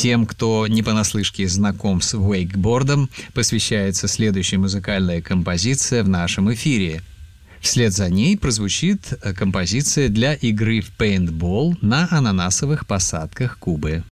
Тем, кто не понаслышке знаком с вейкбордом, посвящается следующая музыкальная композиция в нашем эфире. Вслед за ней прозвучит композиция для игры в пейнтбол на ананасовых посадках Кубы.